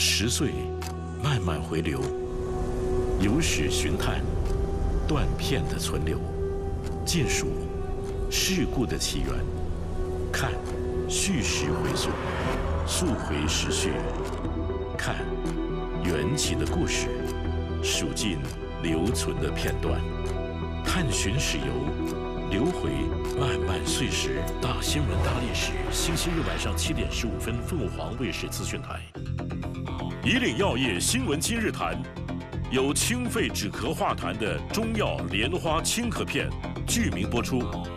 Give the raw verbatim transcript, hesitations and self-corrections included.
十岁慢慢回流，有史寻探，断片的存留，尽数事故的起源，看叙事回溯，溯回时序，看缘起的故事，数尽留存的片段，探寻史游，留回漫漫岁时。大新闻大历史，星期日晚上七点十五分，凤凰卫视资讯台。以岭药业新闻今日谈，有清肺止咳化痰的中药莲花清咳片，剧名播出。